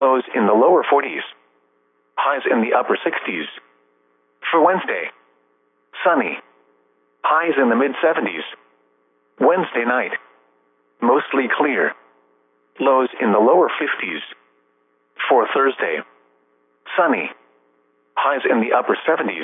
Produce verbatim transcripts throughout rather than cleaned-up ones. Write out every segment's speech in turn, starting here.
Lows in the lower forties. Highs in the upper sixties. For Wednesday, sunny. Highs in the mid-seventies. Wednesday night, mostly clear. Lows in the lower fifties. For Thursday, sunny. Highs in the upper seventies.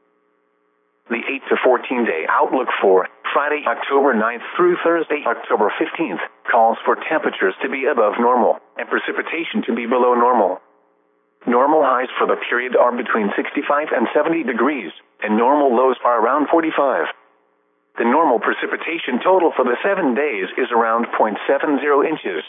The eight to fourteen day outlook for Friday, October ninth through Thursday, October fifteenth, calls for temperatures to be above normal and precipitation to be below normal. Normal highs for the period are between sixty-five and seventy degrees, and normal lows are around forty-five. The normal precipitation total for the seven days is around zero point seven zero inches.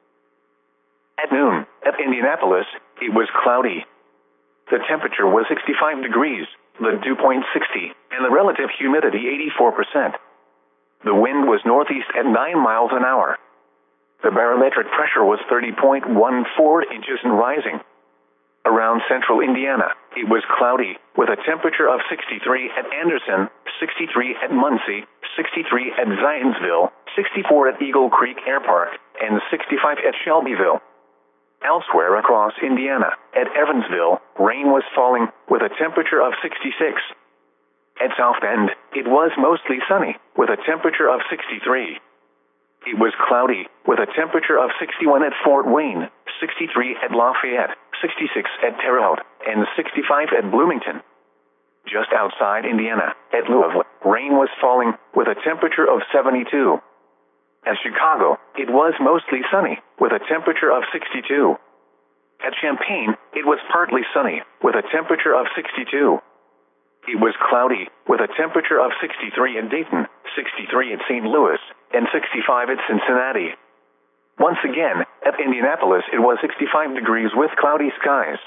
At noon, at Indianapolis, it was cloudy. The temperature was sixty-five degrees, the dew point sixty, and the relative humidity eighty-four percent. The wind was northeast at nine miles an hour. The barometric pressure was thirty point one four inches and rising. Around central Indiana, it was cloudy, with a temperature of sixty-three at Anderson, sixty-three at Muncie, sixty-three at Zionsville, sixty-four at Eagle Creek Air Park, and sixty-five at Shelbyville. Elsewhere across Indiana, at Evansville, rain was falling, with a temperature of sixty-six. At South Bend, it was mostly sunny, with a temperature of sixty-three. It was cloudy, with a temperature of sixty-one at Fort Wayne, sixty-three at Lafayette, sixty-six at Terre Haute, and sixty-five at Bloomington. Just outside Indiana, at Louisville, rain was falling, with a temperature of seventy-two. At Chicago, it was mostly sunny, with a temperature of sixty-two. At Champaign, it was partly sunny, with a temperature of sixty-two. It was cloudy, with a temperature of sixty-three at Dayton, sixty-three at Saint Louis, and sixty-five at Cincinnati. Once again, at Indianapolis it was sixty-five degrees with cloudy skies.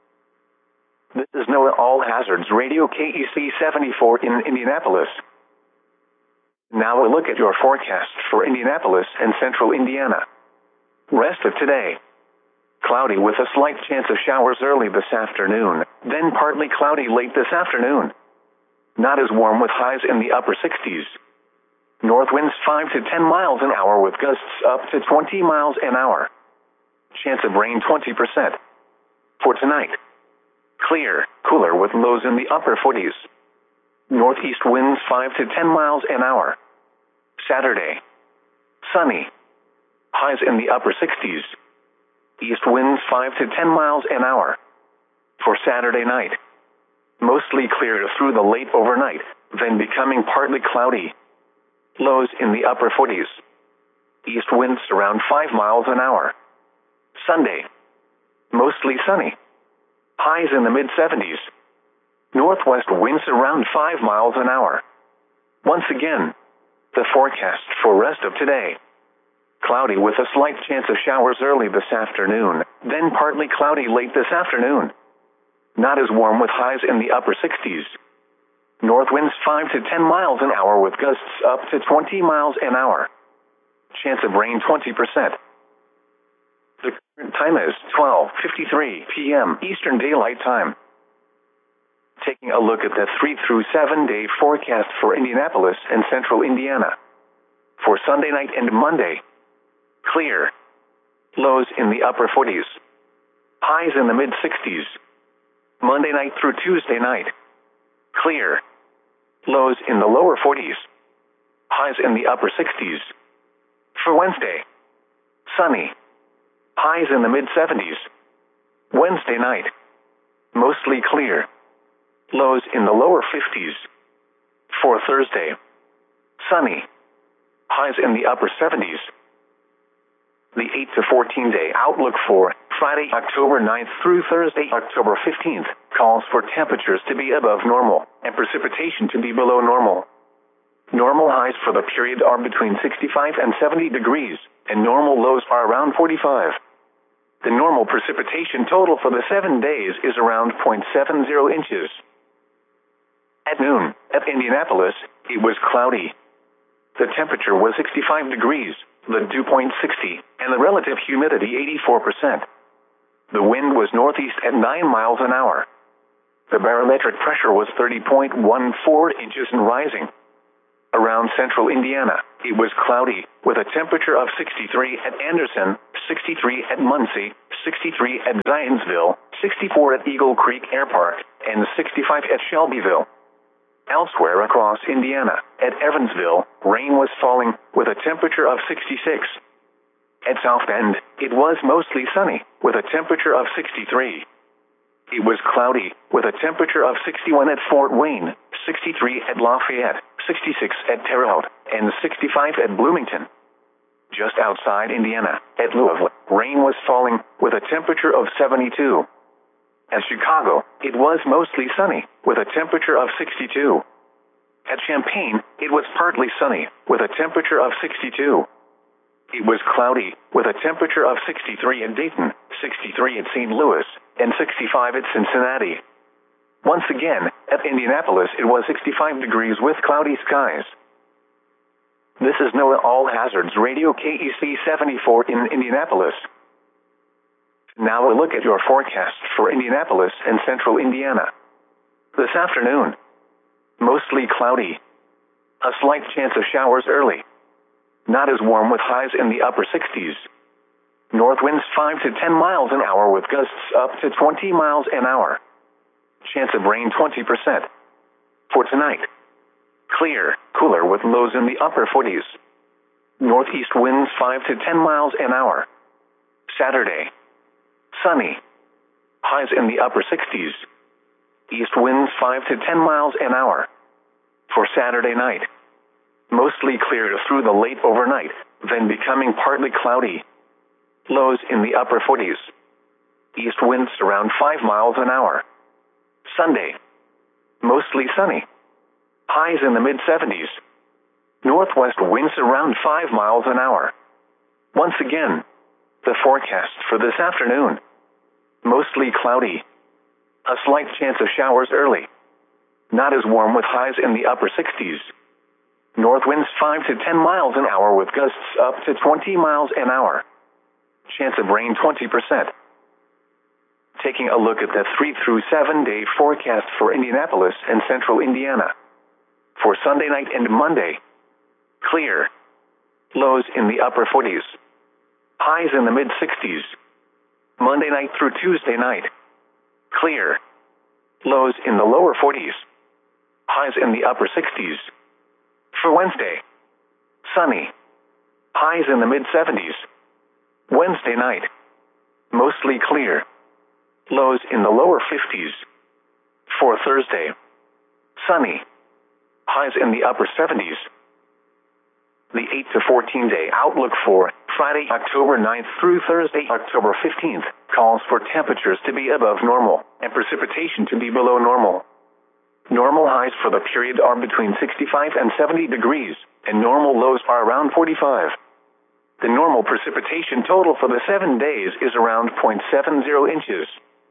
This is NOAA All Hazards Radio K E C seventy-four in Indianapolis. Now a look at your forecast for Indianapolis and central Indiana. Rest of today. Cloudy with a slight chance of showers early this afternoon, then partly cloudy late this afternoon. Not as warm with highs in the upper sixties. North winds five to ten miles an hour with gusts up to twenty miles an hour. Chance of rain twenty percent. For tonight, clear, cooler with lows in the upper forties. Northeast winds five to ten miles an hour. Saturday, sunny. Highs in the upper sixties. East winds five to ten miles an hour. For Saturday night, mostly clear through the late overnight, then becoming partly cloudy. Lows in the upper forties. East winds around five miles an hour. Sunday, mostly sunny. Highs in the mid-seventies. Northwest winds around five miles an hour. Once again, the forecast for rest of today. Cloudy with a slight chance of showers early this afternoon, then partly cloudy late this afternoon. Not as warm with highs in the upper sixties. North winds five to ten miles an hour with gusts up to twenty miles an hour. Chance of rain twenty percent. The current time is twelve fifty-three p m Eastern Daylight Time. Taking a look at the three through seven day forecast for Indianapolis and central Indiana. For Sunday night and Monday, clear. Lows in the upper forties. Highs in the mid-sixties. Monday night through Tuesday night, clear. Lows in the lower forties. Highs in the upper sixties. For Wednesday, sunny. Highs in the mid-seventies. Wednesday night, mostly clear. Lows in the lower fifties. For Thursday, sunny. Highs in the upper seventies. The eight to fourteen day outlook for Friday, October ninth through Thursday, October fifteenth, calls for temperatures to be above normal and precipitation to be below normal. Normal highs for the period are between sixty-five and seventy degrees, and normal lows are around forty-five. The normal precipitation total for the seven days is around zero point seven zero inches. At noon, at Indianapolis, it was cloudy. The temperature was sixty-five degrees, the dew point sixty, and the relative humidity eighty-four percent. The wind was northeast at nine miles an hour. The barometric pressure was thirty point one four inches and rising. Around central Indiana, it was cloudy, with a temperature of sixty-three at Anderson, sixty-three at Muncie, sixty-three at Zionsville, sixty-four at Eagle Creek Air Park, and sixty-five at Shelbyville. Elsewhere across Indiana, at Evansville, rain was falling, with a temperature of sixty-six. At South Bend, it was mostly sunny, with a temperature of sixty-three. It was cloudy, with a temperature of sixty-one at Fort Wayne, sixty-three at Lafayette, sixty-six at Terre Haute, and sixty-five at Bloomington. Just outside Indiana, at Louisville, rain was falling, with a temperature of seventy-two. At Chicago, it was mostly sunny, with a temperature of sixty-two. At Champaign, it was partly sunny, with a temperature of sixty-two. It was cloudy, with a temperature of sixty-three at Dayton, sixty-three at Saint Louis, and sixty-five at Cincinnati. Once again, at Indianapolis it was sixty-five degrees with cloudy skies. This is NOAA All Hazards Radio K E C seventy-four in Indianapolis. Now a look at your forecast for Indianapolis and central Indiana. This afternoon, mostly cloudy. A slight chance of showers early. Not as warm with highs in the upper sixties. North winds five to ten miles an hour with gusts up to twenty miles an hour. Chance of rain twenty percent. For tonight, clear, cooler with lows in the upper forties. Northeast winds five to ten miles an hour. Saturday, sunny. Highs in the upper sixties. East winds five to ten miles an hour. For Saturday night, mostly clear through the late overnight, then becoming partly cloudy. Lows in the upper forties. East winds around five miles an hour. Sunday, mostly sunny. Highs in the mid seventies. Northwest winds around five miles an hour. Once again, the forecast for this afternoon. Mostly cloudy. A slight chance of showers early. Not as warm with highs in the upper sixties. North winds five to ten miles an hour with gusts up to twenty miles an hour. Chance of rain twenty percent. Taking a look at the three through seven day forecast for Indianapolis and central Indiana. For Sunday night and Monday, clear. Lows in the upper forties. Highs in the mid sixties. Monday night through Tuesday night, clear. Lows in the lower forties. Highs in the upper sixties. For Wednesday, sunny. Highs in the mid seventies. Wednesday night, mostly clear. Lows in the lower fifties. For Thursday, sunny. Highs in the upper seventies. The eight to fourteen day outlook for Friday, October ninth through Thursday, October fifteenth, calls for temperatures to be above normal and precipitation to be below normal. Normal highs for the period are between sixty-five and seventy degrees, and normal lows are around forty-five. The normal precipitation total for the seven days is around zero point seven zero inches.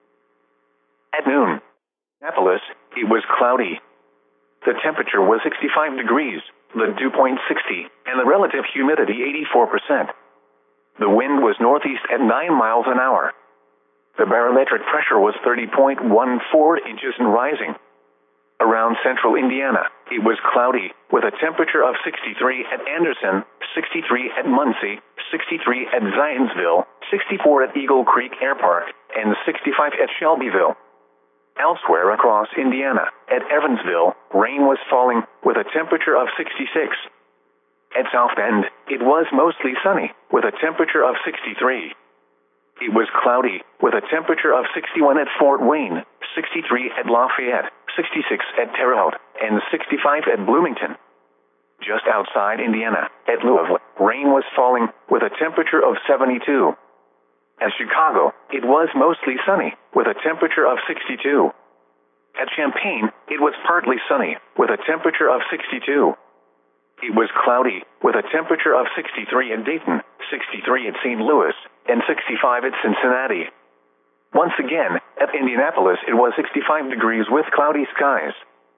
At noon, Annapolis, it was cloudy. The temperature was sixty-five degrees, the dew point sixty, and the relative humidity eighty-four percent. The wind was northeast at nine miles an hour. The barometric pressure was thirty point one four inches and rising. Around central Indiana, it was cloudy, with a temperature of sixty-three at Anderson, sixty-three at Muncie, sixty-three at Zionsville, sixty-four at Eagle Creek Air Park, and sixty-five at Shelbyville. Elsewhere across Indiana, at Evansville, rain was falling, with a temperature of sixty-six. At South Bend, it was mostly sunny, with a temperature of sixty-three. It was cloudy, with a temperature of sixty-one at Fort Wayne, sixty-three at Lafayette, sixty-six at Terre Haute, and sixty-five at Bloomington. Just outside Indiana, at Louisville, rain was falling, with a temperature of seventy-two. At Chicago, it was mostly sunny, with a temperature of sixty-two. At Champaign, it was partly sunny, with a temperature of sixty-two. It was cloudy, with a temperature of sixty-three at Dayton, sixty-three at Saint Louis, and sixty-five at Cincinnati. Once again, at Indianapolis it was sixty-five degrees with cloudy skies.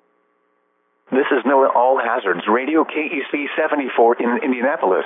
This is NOAA All Hazards Radio K E C seventy-four in Indianapolis.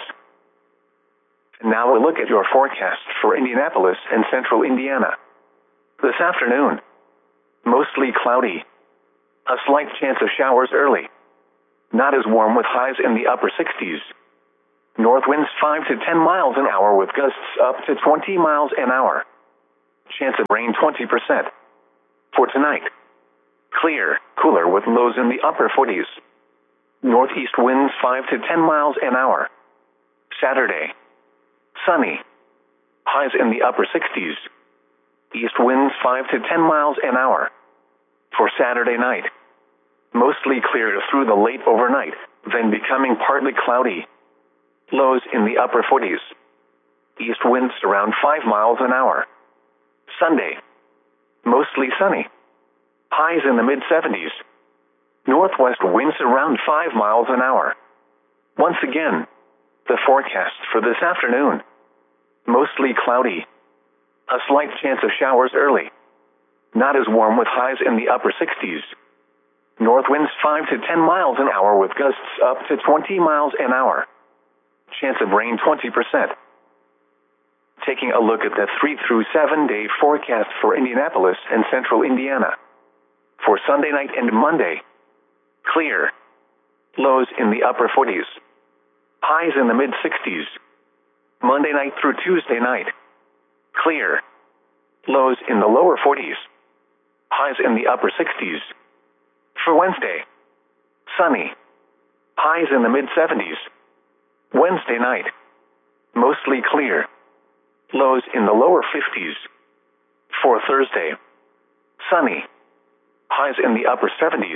Now a look at your forecast for Indianapolis and central Indiana. This afternoon, mostly cloudy. A slight chance of showers early. Not as warm with highs in the upper sixties. North winds five to ten miles an hour with gusts up to twenty miles an hour. Chance of rain twenty percent. For tonight, clear, cooler with lows in the upper forties. Northeast winds five to ten miles an hour. Saturday, sunny. Highs in the upper sixties. East winds five to ten miles an hour. For Saturday night, mostly clear through the late overnight, then becoming partly cloudy. Lows in the upper forties. East winds around five miles an hour. Sunday, mostly sunny. Highs in the mid seventies. Northwest winds around five miles an hour. Once again, the forecast for this afternoon. Mostly cloudy. A slight chance of showers early. Not as warm with highs in the upper sixties. North winds five to ten miles an hour with gusts up to twenty miles an hour. Chance of rain twenty percent. Taking a look at the three through seven day forecast for Indianapolis and central Indiana. For Sunday night and Monday, clear. Lows in the upper forties. Highs in the mid sixties. Monday night through Tuesday night, clear. Lows in the lower forties. Highs in the upper sixties. For Wednesday, sunny. Highs in the mid seventies. Wednesday night, mostly clear. Lows in the lower fifties. For Thursday, sunny. Highs in the upper seventies.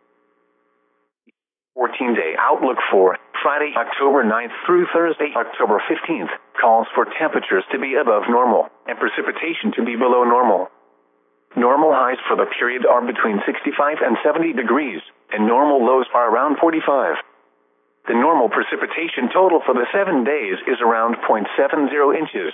fourteen day outlook for Friday, October ninth through Thursday, October fifteenth, calls for temperatures to be above normal and precipitation to be below normal. Normal highs for the period are between sixty-five and seventy degrees, and normal lows are around forty-five. The normal precipitation total for the seven days is around zero point seven zero inches.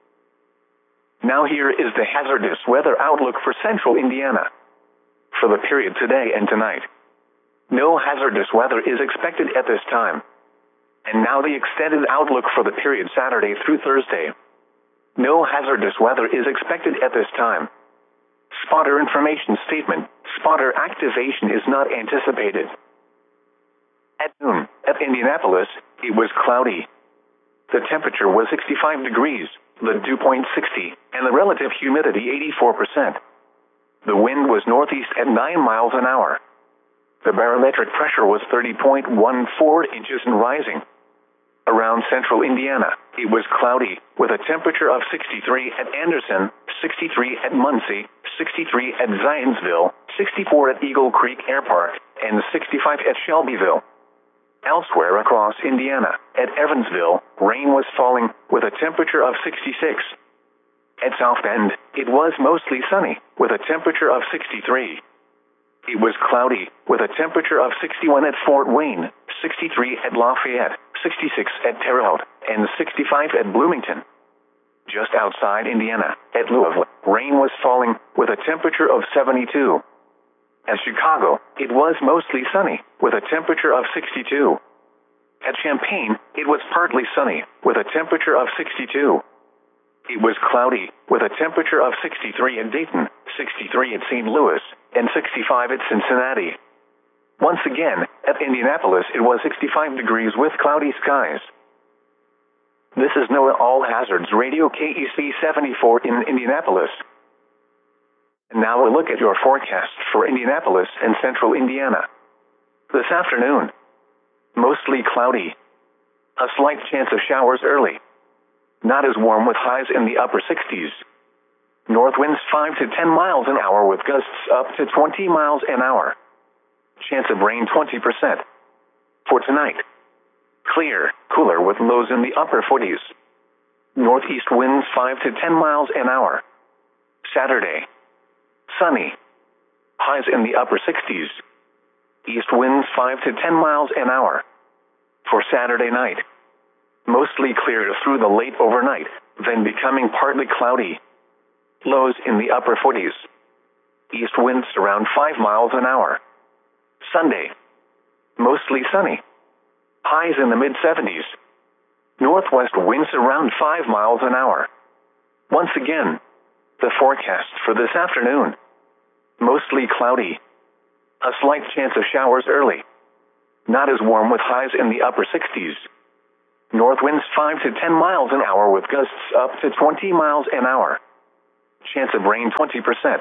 Now here is the hazardous weather outlook for central Indiana. For the period today and tonight, no hazardous weather is expected at this time. And now the extended outlook for the period Saturday through Thursday. No hazardous weather is expected at this time. Spotter information statement. Spotter activation is not anticipated. At noon, at Indianapolis, it was cloudy. The temperature was sixty-five degrees, the dew point sixty, and the relative humidity eighty-four percent. The wind was northeast at nine miles an hour. The barometric pressure was thirty point one four inches and rising. Around central Indiana, it was cloudy, with a temperature of sixty-three at Anderson, sixty-three at Muncie, sixty-three at Zionsville, sixty-four at Eagle Creek Air Park, and sixty-five at Shelbyville. Elsewhere across Indiana, at Evansville, rain was falling, with a temperature of sixty-six. At South Bend, it was mostly sunny, with a temperature of sixty-three. It was cloudy, with a temperature of sixty-one at Fort Wayne, sixty-three at Lafayette, sixty-six at Terre Haute, and sixty-five at Bloomington. Just outside Indiana, at Louisville, rain was falling, with a temperature of seventy-two. At Chicago, it was mostly sunny, with a temperature of sixty-two. At Champaign, it was partly sunny, with a temperature of sixty-two. It was cloudy, with a temperature of sixty-three at Dayton, sixty-three at Saint Louis, and sixty-five at Cincinnati. Once again, at Indianapolis, it was sixty-five degrees with cloudy skies. This is NOAA All Hazards Radio K E C seventy-four in Indianapolis. And now a look at your forecast for Indianapolis and central Indiana. This afternoon, mostly cloudy. A slight chance of showers early. Not as warm with highs in the upper sixties. North winds five to ten miles an hour with gusts up to twenty miles an hour. Chance of rain twenty percent. For tonight, clear, cooler with lows in the upper forties. Northeast winds five to ten miles an hour. Saturday, sunny. Highs in the upper sixties. East winds five to ten miles an hour. For Saturday night, mostly clear through the late overnight, then becoming partly cloudy. Lows in the upper forties. East winds around five miles an hour. Sunday, mostly sunny. Highs in the mid seventies. Northwest winds around five miles an hour. Once again, the forecast for this afternoon. Mostly cloudy. A slight chance of showers early. Not as warm with highs in the upper sixties. North winds five to ten miles an hour with gusts up to twenty miles an hour. Chance of rain twenty percent.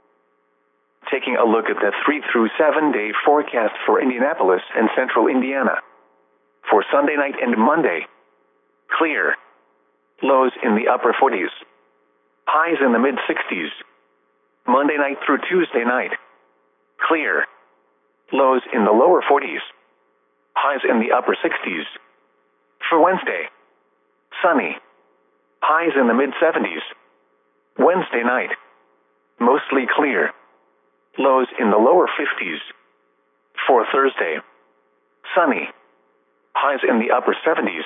Taking a look at the three through seven day forecast for Indianapolis and central Indiana. For Sunday night and Monday, clear. Lows in the upper forties. Highs in the mid sixties. Monday night through Tuesday night, clear. Lows in the lower forties. Highs in the upper sixties. For Wednesday, sunny. Highs in the mid seventies. Wednesday night, mostly clear. Lows in the lower fifties. For Thursday, sunny. Highs in the upper seventies.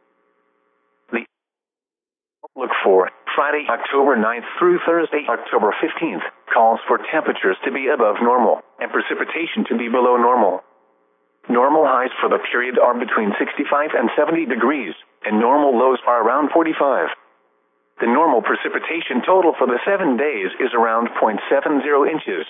The outlook for Friday, October ninth through Thursday, October fifteenth, calls for temperatures to be above normal and precipitation to be below normal. Normal highs for the period are between sixty-five and seventy degrees, and normal lows are around forty-five. The normal precipitation total for the seven days is around zero point seven zero inches.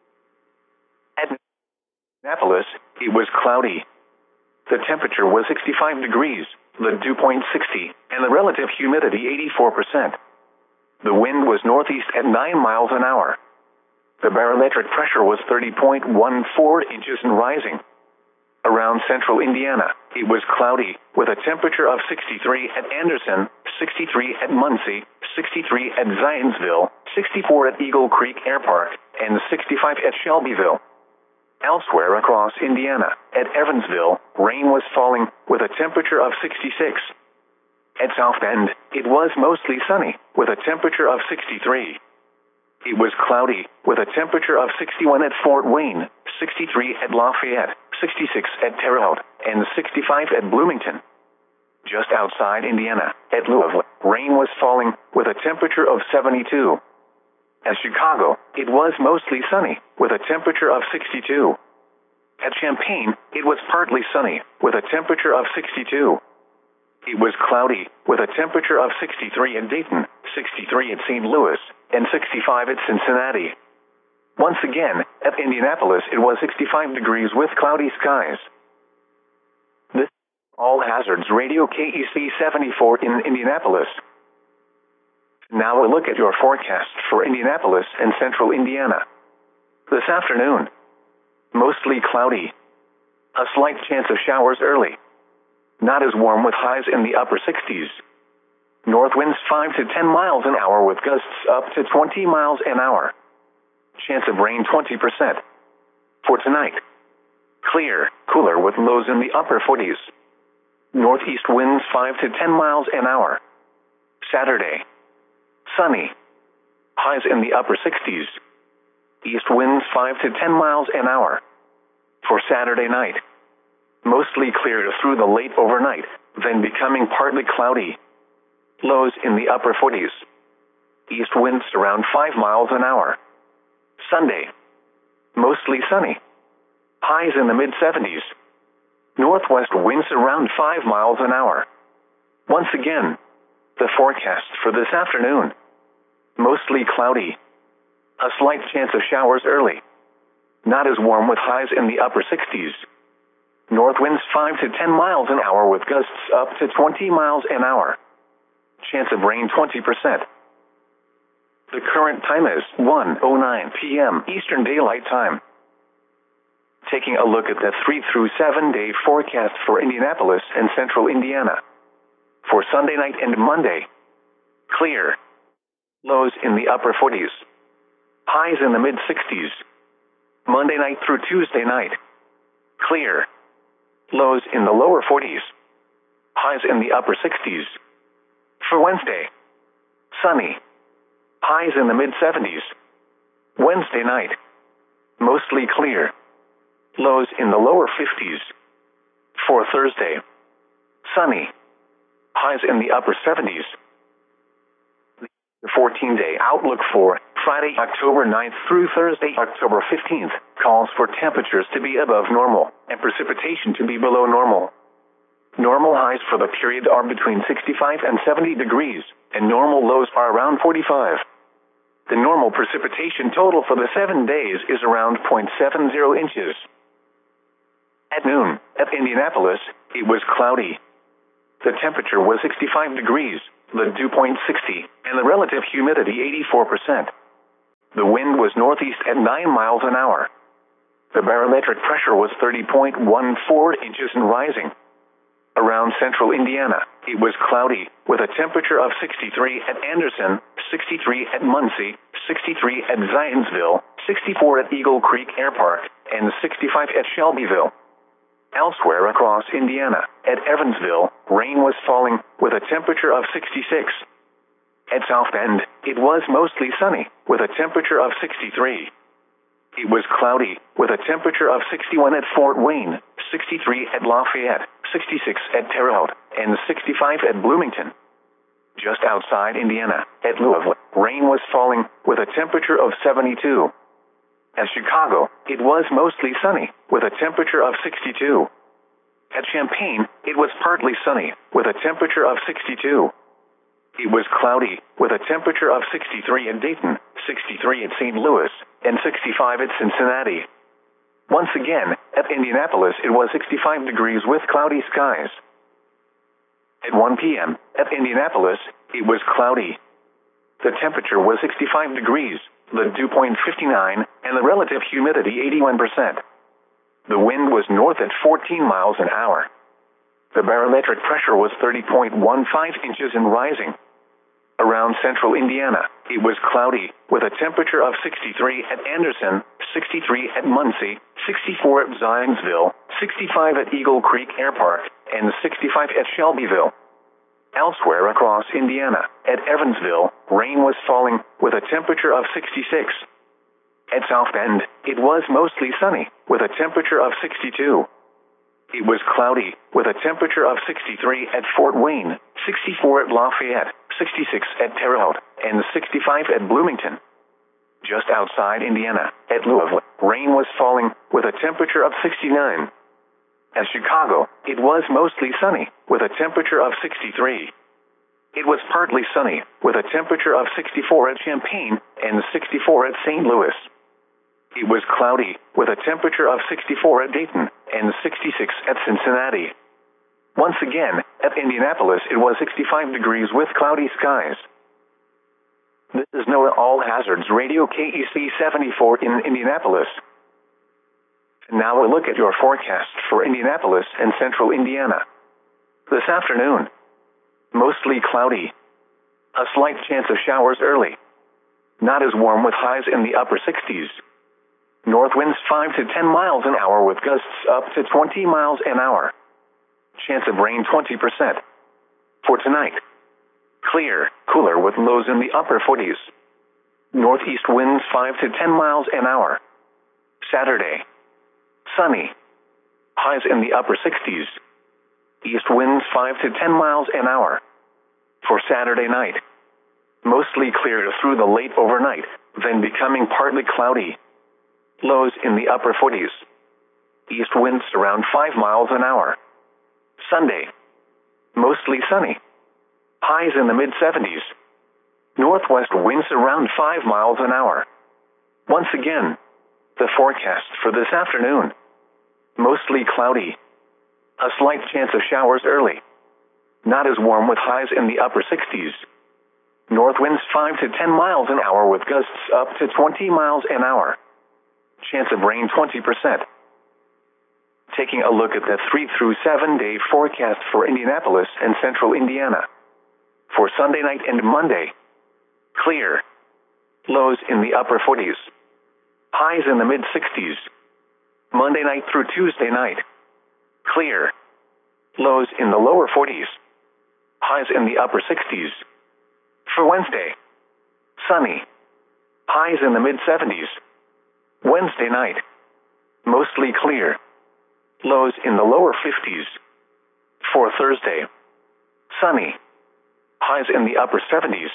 At Indianapolis, it was cloudy. The temperature was sixty-five degrees, the dew point sixty, and the relative humidity eighty-four percent. The wind was northeast at nine miles an hour. The barometric pressure was thirty point one four inches and rising. Around central Indiana, it was cloudy, with a temperature of sixty-three at Anderson, sixty-three at Muncie, sixty-three at Zionsville, sixty-four at Eagle Creek Air Park, and sixty-five at Shelbyville. Elsewhere across Indiana, at Evansville, rain was falling, with a temperature of sixty-six. At South Bend, it was mostly sunny, with a temperature of sixty-three. It was cloudy, with a temperature of sixty-one at Fort Wayne, sixty-three at Lafayette, sixty-six at Terre Haute, and sixty-five at Bloomington. Just outside Indiana, at Louisville, rain was falling, with a temperature of seventy-two. At Chicago, it was mostly sunny, with a temperature of sixty-two. At Champaign, it was partly sunny, with a temperature of sixty-two. It was cloudy, with a temperature of sixty-three at Dayton, sixty-three at Saint Louis, and sixty-five at Cincinnati. Once again, at Indianapolis it was sixty-five degrees with cloudy skies. This is All Hazards Radio K E C seventy-four in Indianapolis. Now a look at your forecast for Indianapolis and central Indiana. This afternoon, mostly cloudy. A slight chance of showers early. Not as warm with highs in the upper sixties. North winds five to ten miles an hour with gusts up to twenty miles an hour. Chance of rain twenty percent. For tonight, clear, cooler with lows in the upper forties. Northeast winds five to ten miles an hour. Saturday, sunny. Highs in the upper sixties. East winds five to ten miles an hour. For Saturday night, mostly clear through the late overnight, then becoming partly cloudy. Lows in the upper forties. East winds around five miles an hour. Sunday, mostly sunny. Highs in the mid seventies. Northwest winds around five miles an hour. Once again, the forecast for this afternoon. Mostly cloudy. A slight chance of showers early. Not as warm with highs in the upper sixties. North winds five to ten miles an hour with gusts up to twenty miles an hour. Chance of rain twenty percent. The current time is one oh nine p m Eastern Daylight Time. Taking a look at the three through seven day forecast for Indianapolis and central Indiana. For Sunday night and Monday, clear. Lows in the upper forties. Highs in the mid sixties. Monday night through Tuesday night, clear. Lows in the lower forties. Highs in the upper sixties. For Wednesday, sunny. Highs in the mid seventies. Wednesday night, mostly clear. Lows in the lower fifties. For Thursday, sunny. Highs in the upper seventies. The fourteen day outlook for Friday, October ninth through Thursday, October fifteenth, calls for temperatures to be above normal and precipitation to be below normal. Normal highs for the period are between sixty-five and seventy degrees, and normal lows are around forty-five. The normal precipitation total for the seven days is around zero point seven zero inches. At noon, at Indianapolis, it was cloudy. The temperature was sixty-five degrees, the dew point sixty, and the relative humidity eighty-four percent. The wind was northeast at nine miles an hour. The barometric pressure was thirty point one four inches and rising. Around central Indiana, it was cloudy, with a temperature of sixty-three at Anderson, sixty-three at Muncie, sixty-three at Zionsville, sixty-four at Eagle Creek Air Park, and sixty-five at Shelbyville. Elsewhere across Indiana, at Evansville, rain was falling, with a temperature of sixty-six. At South Bend, it was mostly sunny, with a temperature of sixty-three. It was cloudy, with a temperature of sixty-one at Fort Wayne, sixty-three at Lafayette, sixty-six at Terre Haute, and sixty-five at Bloomington. Just outside Indiana, at Louisville, rain was falling, with a temperature of seventy-two. At Chicago, it was mostly sunny, with a temperature of sixty-two. At Champaign, it was partly sunny, with a temperature of sixty-two. It was cloudy, with a temperature of sixty-three at Dayton, sixty-three at Saint Louis, and sixty-five at Cincinnati. Once again, at Indianapolis it was sixty-five degrees with cloudy skies. At one p m, at Indianapolis, it was cloudy. The temperature was sixty-five degrees, the dew point fifty-nine, and the relative humidity eighty-one percent. The wind was north at fourteen miles an hour. The barometric pressure was thirty point one five inches and rising. Around central Indiana, it was cloudy, with a temperature of sixty-three at Anderson, sixty-three at Muncie, sixty-four at Zionsville, sixty-five at Eagle Creek Air Park, and sixty-five at Shelbyville. Elsewhere across Indiana, at Evansville, rain was falling, with a temperature of sixty-six. At South Bend, it was mostly sunny, with a temperature of sixty-two. It was cloudy, with a temperature of sixty-three at Fort Wayne, sixty-four at Lafayette, sixty-six at Terre Haute, and sixty-five at Bloomington. Just outside Indiana, at Louisville, rain was falling, with a temperature of sixty-nine. At Chicago, it was mostly sunny, with a temperature of sixty-three. It was partly sunny, with a temperature of sixty-four at Champaign, and sixty-four at Saint Louis. It was cloudy, with a temperature of sixty-four at Dayton, and sixty-six at Cincinnati. Once again, at Indianapolis it was sixty-five degrees with cloudy skies. This is NOAA All Hazards Radio K E C seventy-four in Indianapolis. Now a look at your forecast for Indianapolis and central Indiana. This afternoon, mostly cloudy. A slight chance of showers early. Not as warm with highs in the upper sixties. North winds five to ten miles an hour with gusts up to twenty miles an hour. Chance of rain twenty percent. For tonight, clear, cooler with lows in the upper forties. Northeast winds five to ten miles an hour. Saturday, sunny. Highs in the upper sixties. East winds five to ten miles an hour. For Saturday night, mostly clear through the late overnight, then becoming partly cloudy. Lows in the upper forties. East winds around five miles an hour. Sunday, mostly sunny. Highs in the mid seventies. Northwest winds around five miles an hour. Once again, the forecast for this afternoon. Mostly cloudy. A slight chance of showers early. Not as warm with highs in the upper sixties. North winds five to ten miles an hour with gusts up to twenty miles an hour. Chance of rain twenty percent. Taking a look at the three through seven day forecast for Indianapolis and central Indiana. For Sunday night and Monday, clear. Lows in the upper forties. Highs in the mid sixties. Monday night through Tuesday night, clear. Lows in the lower forties. Highs in the upper sixties. For Wednesday, sunny. Highs in the mid seventies. Wednesday night, mostly clear. Lows in the lower fifties. For Thursday, sunny. Highs in the upper seventies.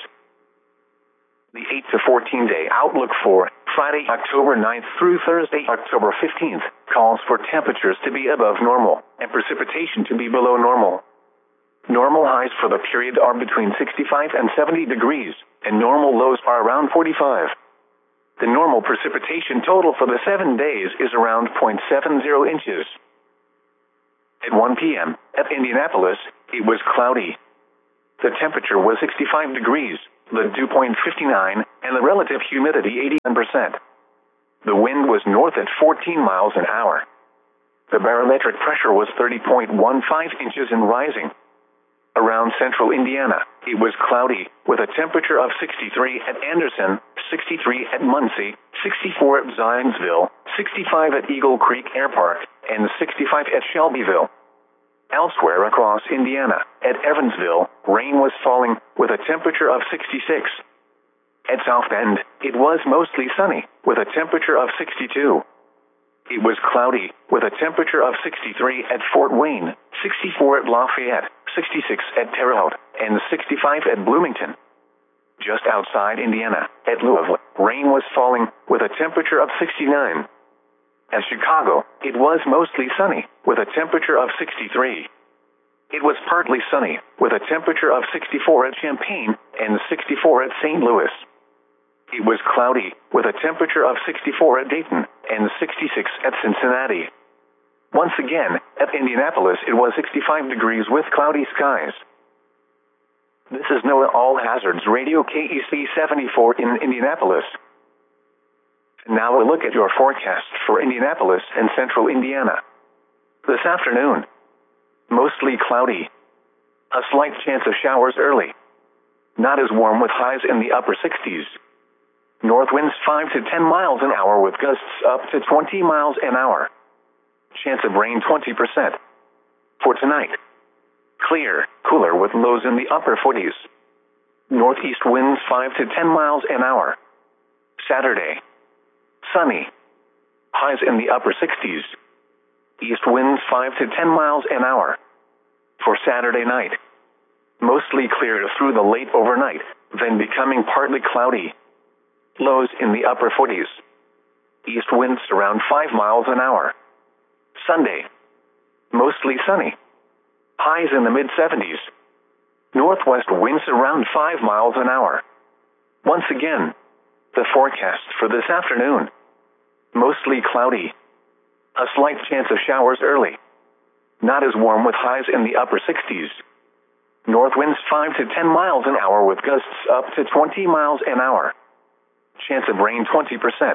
The eight to fourteen day outlook for Friday, October ninth through Thursday, October fifteenth, calls for temperatures to be above normal and precipitation to be below normal. Normal highs for the period are between sixty-five and seventy degrees, and normal lows are around forty-five. The normal precipitation total for the seven days is around zero point seven zero inches. At one p m, at Indianapolis, it was cloudy. The temperature was sixty-five degrees, the dew point fifty-nine, and the relative humidity eighty-one percent. The wind was north at fourteen miles an hour. The barometric pressure was thirty point one five inches and rising. Around central Indiana, it was cloudy, with a temperature of sixty-three at Anderson, sixty-three at Muncie, sixty-four at Zionsville, sixty-five at Eagle Creek Air Park, and sixty-five at Shelbyville. Elsewhere across Indiana, at Evansville, rain was falling, with a temperature of sixty-six. At South Bend, it was mostly sunny, with a temperature of sixty-two. It was cloudy, with a temperature of sixty-three at Fort Wayne, sixty-four at Lafayette, sixty-six at Terre Haute, and sixty-five at Bloomington. Just outside Indiana, at Louisville, rain was falling, with a temperature of sixty-nine. At Chicago, it was mostly sunny, with a temperature of sixty-three. It was partly sunny, with a temperature of sixty-four at Champaign, and sixty-four at Saint Louis. It was cloudy, with a temperature of sixty-four at Dayton, and sixty-six at Cincinnati. Once again, at Indianapolis it was sixty-five degrees with cloudy skies. This is NOAA All Hazards Radio K E C seventy-four in Indianapolis. Now a look at your forecast for Indianapolis and central Indiana. This afternoon, mostly cloudy. A slight chance of showers early. Not as warm with highs in the upper sixties. North winds five to ten miles an hour with gusts up to twenty miles an hour. Chance of rain twenty percent. For tonight, clear, cooler with lows in the upper forties. Northeast winds five to ten miles an hour. Saturday, sunny. Highs in the upper sixties. East winds five to ten miles an hour. For Saturday night, mostly clear through the late overnight, then becoming partly cloudy. Lows in the upper forties. East winds around five miles an hour. Sunday, mostly sunny. Highs in the mid seventies. Northwest winds around five miles an hour. Once again, the forecast for this afternoon. Mostly cloudy. A slight chance of showers early. Not as warm with highs in the upper sixties. North winds five to ten miles an hour with gusts up to twenty miles an hour. Chance of rain twenty percent.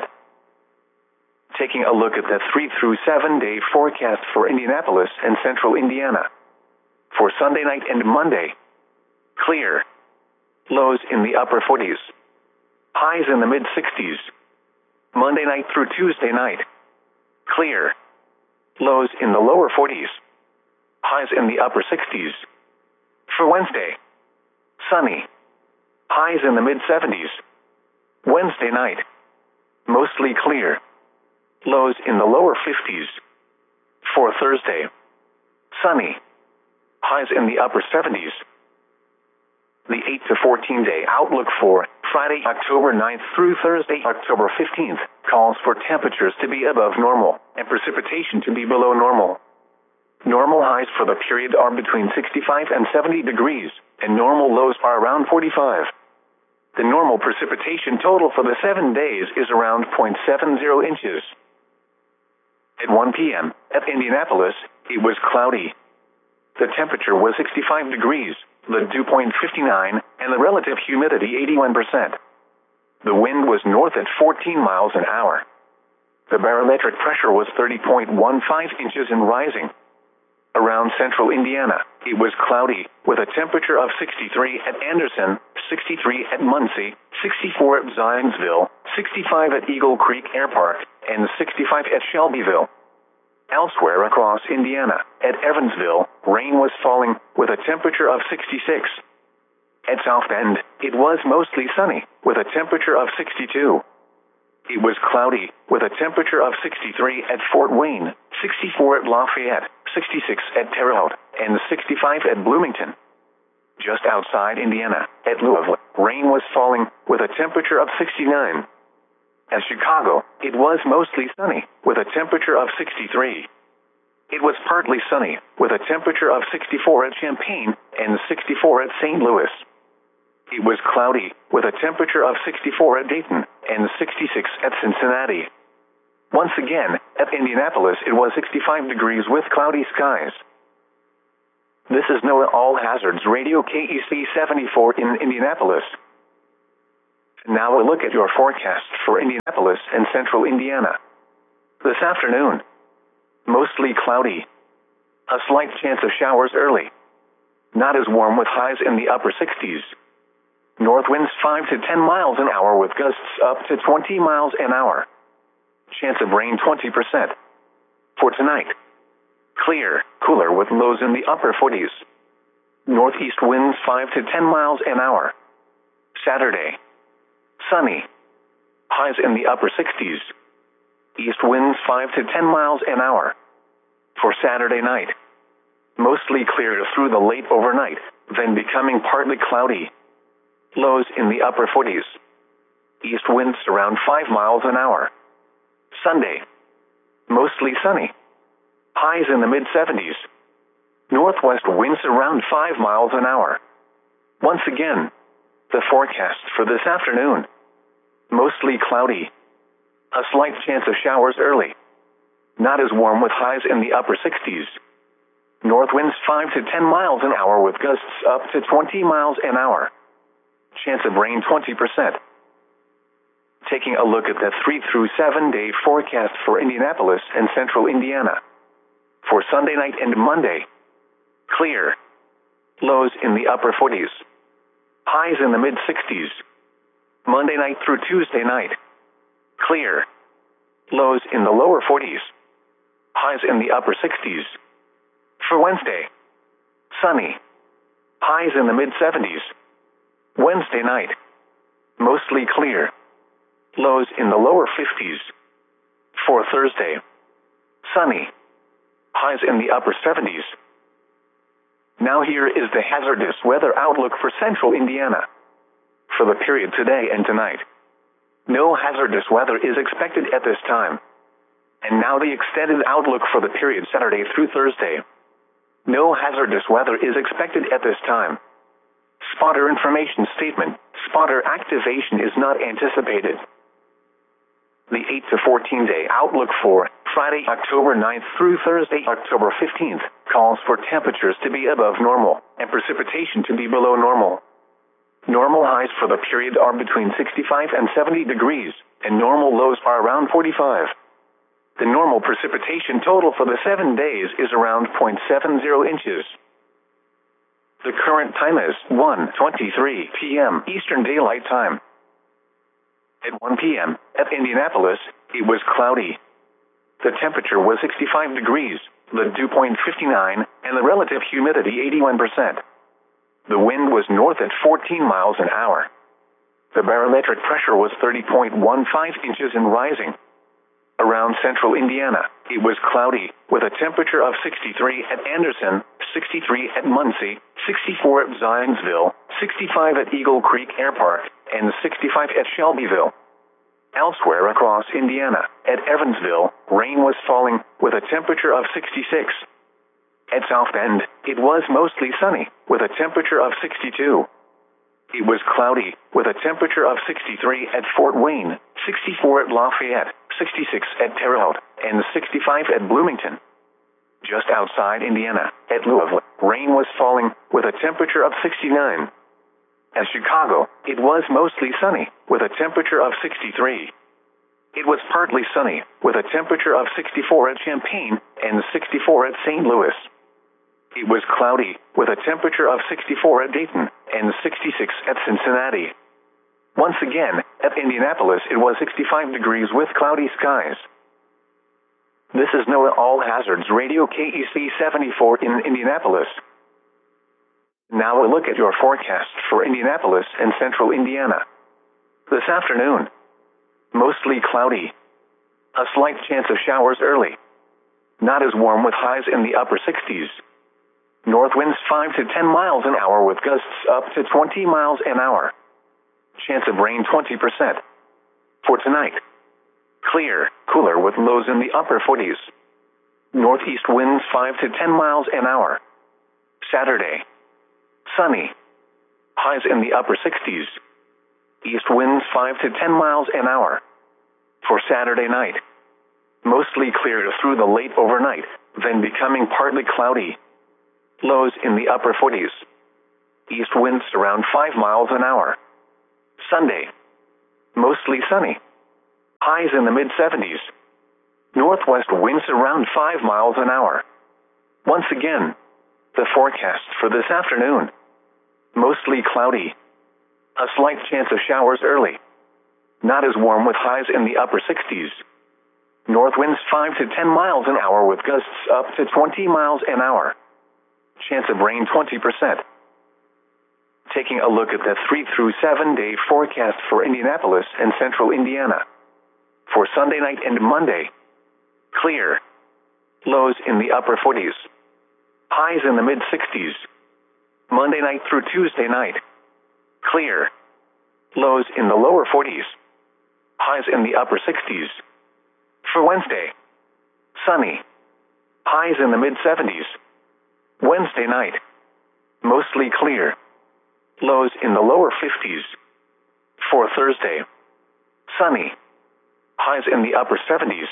Taking a look at the three through seven day forecast for Indianapolis and central Indiana. For Sunday night and Monday, clear. Lows in the upper forties. Highs in the mid sixties. Monday night through Tuesday night, clear. Lows in the lower forties. Highs in the upper sixties. For Wednesday, sunny. Highs in the mid seventies. Wednesday night, mostly clear. Lows in the lower fifties. For Thursday, sunny. Highs in the upper seventies. The eight to fourteen day outlook for Friday, October ninth through Thursday, October fifteenth, calls for temperatures to be above normal and precipitation to be below normal. Normal highs for the period are between sixty-five and seventy degrees, and normal lows are around forty-five. The normal precipitation total for the seven days is around zero point seven zero inches. At one p m, at Indianapolis, it was cloudy. The temperature was sixty-five degrees, the dew point fifty-nine, and the relative humidity eighty-one percent. The wind was north at fourteen miles an hour. The barometric pressure was thirty point one five inches and rising. Around central Indiana, it was cloudy, with a temperature of sixty-three at Anderson, sixty-three at Muncie, sixty-four at Zionsville, sixty-five at Eagle Creek Air Park, and sixty-five at Shelbyville. Elsewhere across Indiana, at Evansville, rain was falling, with a temperature of sixty-six. At South Bend, it was mostly sunny, with a temperature of sixty-two. It was cloudy, with a temperature of sixty-three at Fort Wayne, sixty-four at Lafayette, sixty-six at Terre Haute, and sixty-five at Bloomington. Just outside Indiana, at Louisville, rain was falling, with a temperature of sixty-nine. At Chicago, it was mostly sunny, with a temperature of sixty-three. It was partly sunny, with a temperature of sixty-four at Champaign, and sixty-four at Saint Louis. It was cloudy, with a temperature of sixty-four at Dayton, and sixty-six at Cincinnati. Once again, at Indianapolis it was sixty-five degrees with cloudy skies. This is NOAA All Hazards Radio K E C seventy-four in Indianapolis. Now a look at your forecast for Indianapolis and central Indiana. This afternoon, mostly cloudy. A slight chance of showers early. Not as warm with highs in the upper sixties. North winds five to ten miles an hour with gusts up to twenty miles an hour. Chance of rain twenty percent. For tonight, clear, cooler with lows in the upper forties. Northeast winds five to ten miles an hour. Saturday, sunny. Highs in the upper sixties. East winds five to ten miles an hour. For Saturday night, mostly clear through the late overnight, then becoming partly cloudy. Lows in the upper forties. East winds around five miles an hour. Sunday, mostly sunny. Highs in the mid seventies. Northwest winds around five miles an hour. Once again, the forecast for this afternoon. Mostly cloudy. A slight chance of showers early. Not as warm with highs in the upper sixties. North winds five to ten miles an hour with gusts up to twenty miles an hour. Chance of rain twenty percent. Taking a look at the three through seven day forecast for Indianapolis and central Indiana. For Sunday night and Monday, clear. Lows in the upper forties. Highs in the mid sixties. Monday night through Tuesday night, clear. Lows in the lower forties. Highs in the upper sixties. For Wednesday, sunny. Highs in the mid seventies. Wednesday night, mostly clear. Lows in the lower fifties. For Thursday, sunny. Highs in the upper seventies. Now here is the hazardous weather outlook for central Indiana. For the period today and tonight, no hazardous weather is expected at this time. And now the extended outlook for the period Saturday through Thursday. No hazardous weather is expected at this time. Spotter information statement. Spotter activation is not anticipated. The eight to fourteen day outlook for Friday, October ninth through Thursday, October fifteenth, calls for temperatures to be above normal and precipitation to be below normal. Normal highs for the period are between sixty-five and seventy degrees, and normal lows are around forty-five. The normal precipitation total for the seven days is around zero point seven zero inches. The current time is one twenty-three p m Eastern Daylight Time. At one p m at Indianapolis, it was cloudy. The temperature was sixty-five degrees, the dew point fifty-nine, and the relative humidity eighty-one percent. The wind was north at fourteen miles an hour. The barometric pressure was thirty point one five inches and rising. Around central Indiana, it was cloudy, with a temperature of sixty-three at Anderson, sixty-three at Muncie, sixty-four at Zionsville, sixty-five at Eagle Creek Air Park, and sixty-five at Shelbyville. Elsewhere across Indiana, at Evansville, rain was falling, with a temperature of sixty-six. At South Bend, it was mostly sunny, with a temperature of sixty-two. It was cloudy, with a temperature of sixty-three at Fort Wayne, sixty-four at Lafayette, sixty-six at Terre Haute, and sixty-five at Bloomington. Just outside Indiana, at Louisville, rain was falling, with a temperature of sixty-nine. At Chicago, it was mostly sunny, with a temperature of sixty-three. It was partly sunny, with a temperature of sixty-four at Champaign, and sixty-four at Saint Louis. It was cloudy, with a temperature of sixty-four at Dayton, and sixty-six at Cincinnati. Once again, at Indianapolis it was sixty-five degrees with cloudy skies. This is NOAA All Hazards Radio K E C seventy-four in Indianapolis. Now a look at your forecast for Indianapolis and central Indiana. This afternoon, mostly cloudy. A slight chance of showers early. Not as warm with highs in the upper sixties. North winds five to ten miles an hour with gusts up to twenty miles an hour. Chance of rain twenty percent. For tonight, clear, cooler with lows in the upper forties. Northeast winds five to ten miles an hour. Saturday, sunny. Highs in the upper sixties. East winds five to ten miles an hour. For Saturday night, mostly clear through the late overnight, then becoming partly cloudy. lows in the upper forties. East winds around five miles an hour. Sunday, mostly sunny. Highs in the mid seventies. Northwest winds around five miles an hour. Once again, the forecast for this afternoon. Mostly cloudy. A slight chance of showers early. Not as warm with highs in the upper sixties. North winds five to ten miles an hour with gusts up to twenty miles an hour. Chance of rain twenty percent. Taking a look at the three through seven day forecast for Indianapolis and central Indiana. For Sunday night and Monday, clear. Lows in the upper forties. Highs in the mid sixties. Monday night through Tuesday night, clear. Lows in the lower forties. Highs in the upper sixties. For Wednesday, sunny. Highs in the mid seventies. Wednesday night, mostly clear. Lows in the lower fifties. For Thursday, sunny. Highs in the upper seventies.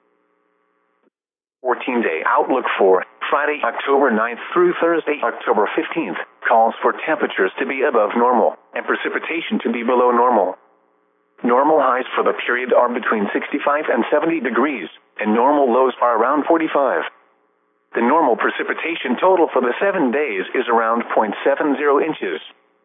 fourteen day outlook for Friday, October ninth through Thursday, October fifteenth, calls for temperatures to be above normal and precipitation to be below normal. Normal highs for the period are between sixty-five and seventy degrees, and normal lows are around forty-five. The normal precipitation total for the seven days is around zero point seven zero inches.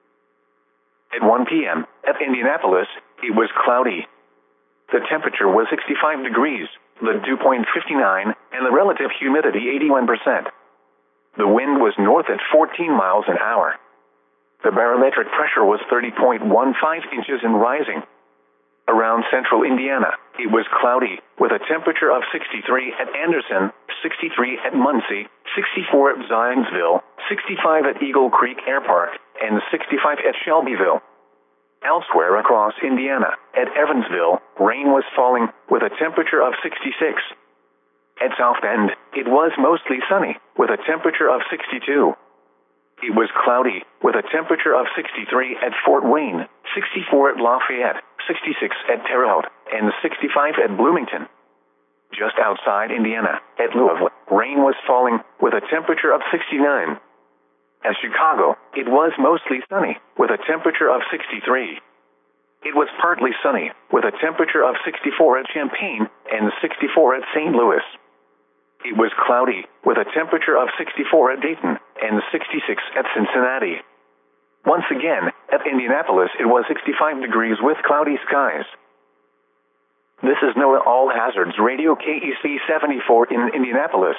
At one p m at Indianapolis, it was cloudy. The temperature was sixty-five degrees, the dew point fifty-nine, and the relative humidity eighty-one percent. The wind was north at fourteen miles an hour. The barometric pressure was thirty point one five inches and rising. Around central Indiana, it was cloudy, with a temperature of sixty-three at Anderson, sixty-three at Muncie, sixty-four at Zionsville, sixty-five at Eagle Creek Air Park, and sixty-five at Shelbyville. Elsewhere across Indiana, at Evansville, rain was falling, with a temperature of sixty-six. At South Bend, it was mostly sunny, with a temperature of sixty-two. It was cloudy, with a temperature of sixty-three at Fort Wayne, sixty-four at Lafayette, sixty-six at Terre Haute, and sixty-five at Bloomington. Just outside Indiana, at Louisville, rain was falling, with a temperature of sixty-nine. At Chicago, it was mostly sunny, with a temperature of sixty-three. It was partly sunny, with a temperature of sixty-four at Champaign and sixty-four at Saint Louis. It was cloudy, with a temperature of sixty-four at Dayton and sixty-six at Cincinnati. Once again, at Indianapolis it was sixty-five degrees with cloudy skies. This is NOAA All Hazards Radio K E C seventy-four in Indianapolis.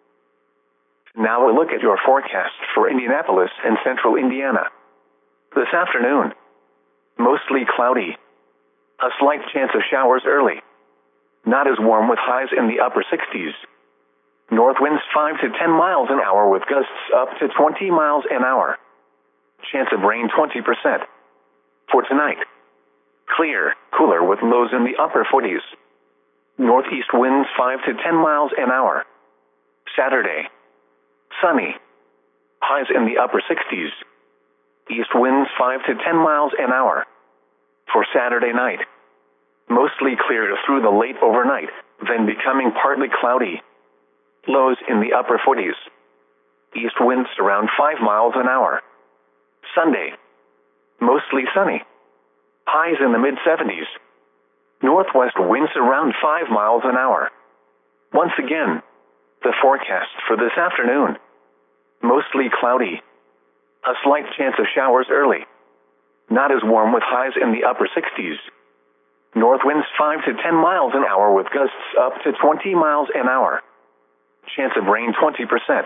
Now a look at your forecast for Indianapolis and central Indiana. This afternoon, mostly cloudy. A slight chance of showers early. Not as warm with highs in the upper sixties. North winds five to ten miles an hour with gusts up to twenty miles an hour. Chance of rain twenty percent. For tonight, clear, cooler with lows in the upper forties. Northeast winds five to ten miles an hour. Saturday, sunny. Highs in the upper sixties. East winds five to ten miles an hour. For Saturday night, mostly clear through the late overnight, then becoming partly cloudy. Lows in the upper forties. East winds around five miles an hour. Sunday, mostly sunny. Highs in the mid seventies. Northwest winds around five miles an hour. Once again, the forecast for this afternoon. Mostly cloudy. A slight chance of showers early. Not as warm with highs in the upper sixties. North winds five to ten miles an hour with gusts up to twenty miles an hour. Chance of rain twenty percent.